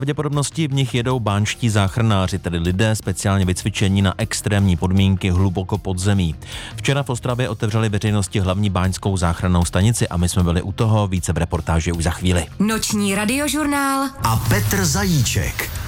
Pravděpodobnosti v nich jedou báňští záchranáři, tedy lidé speciálně vycvičení na extrémní podmínky hluboko pod zemí. Včera v Ostravě otevřeli veřejnosti hlavní báňskou záchrannou stanici a my jsme byli u toho, více v reportáži už za chvíli. Noční radiožurnál a Petr Zajíček.